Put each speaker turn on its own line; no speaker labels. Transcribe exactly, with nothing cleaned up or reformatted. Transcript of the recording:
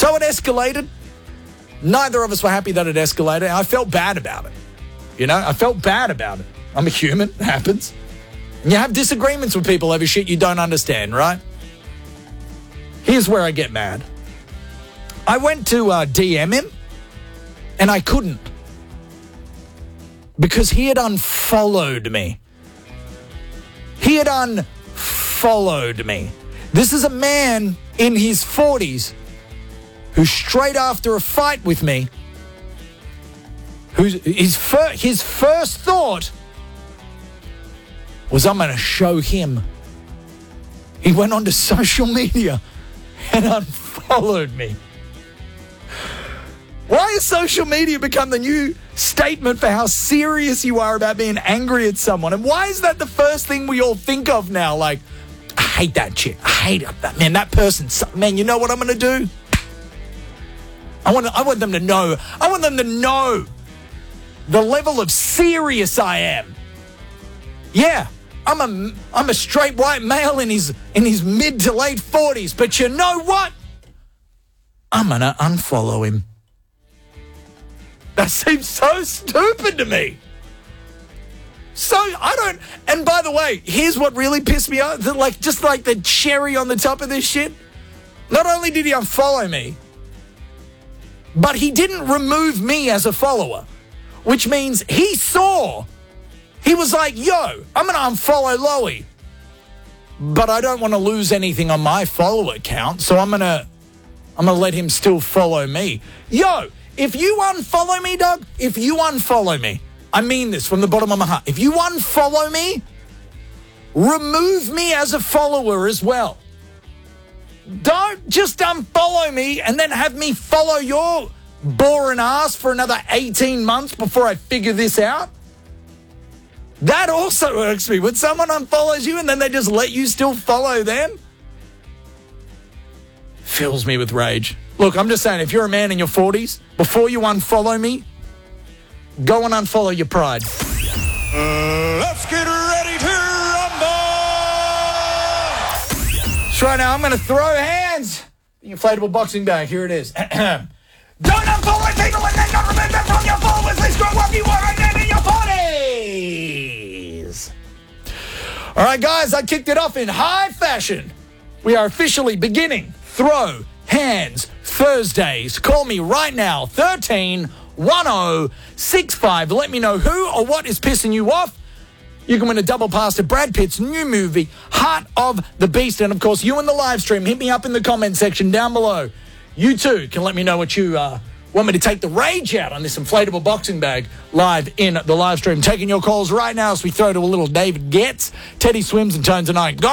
So it escalated. Neither of us were happy that it escalated. I felt bad about it. You know, I felt bad about it. I'm a human. It happens. And you have disagreements with people over shit you don't understand, right? Here's where I get mad. I went to uh, D M him, and I couldn't. Because he had unfollowed me. He had unfollowed me. This is a man in his forties who straight after a fight with me, who's, his, fir- his first thought was, I'm going to show him. He went onto social media and unfollowed me. Why has social media become the new statement for how serious you are about being angry at someone? And why is that the first thing we all think of now? Like, I hate that shit. I hate that. Man, that person, man, you know what I'm going to do? I want, I want them to know. I want them to know the level of serious I am. Yeah, I'm a, I'm a straight white male in his, in his mid to late forties. But you know what? I'm going to unfollow him. That seems so stupid to me. So, I don't... And by the way, here's what really pissed me off. Like, just like the cherry on the top of this shit. Not only did he unfollow me, but he didn't remove me as a follower. Which means he saw... He was like, yo, I'm going to unfollow Loey. But I don't want to lose anything on my follower count, so I'm going to... I'm going to let him still follow me. Yo... If you unfollow me, Doug, if you unfollow me, I mean this from the bottom of my heart. If you unfollow me, remove me as a follower as well. Don't just unfollow me and then have me follow your boring ass for another eighteen months before I figure this out. That also irks me. When someone unfollows you and then they just let you still follow them, fills me with rage. Look, I'm just saying, if you're a man in your forties, before you unfollow me, go and unfollow your pride.
Uh, let's get ready to rumble!
So right now, I'm going to throw hands. The inflatable boxing bag, here it is. Don't unfollow people and then not remove them from your followers. Let's grow up, you are a man in your forties. All right, guys, I kicked it off in high fashion. We are officially beginning Throw Hands Thursdays. Call me right now, thirteen one oh six five. Let me know who or what is pissing you off. You can win a double pass to Brad Pitt's new movie, Heart of the Beast. And, of course, you in the live stream, hit me up in the comment section down below. You, too, can let me know what you uh, want me to take the rage out on this inflatable boxing bag live in the live stream. Taking your calls right now as we throw to a little David Getz. Teddy Swims and Tones and I. Go